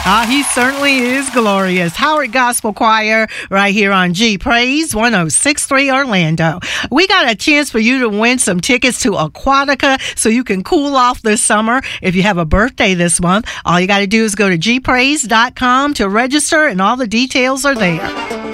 He certainly is glorious. Howard Gospel Choir right here on G Praise 106.3 Orlando. We got a chance for you to win some tickets to Aquatica so you can cool off this summer. If you have a birthday this month, all you got to do is go to gpraise.com to register and all the details are there.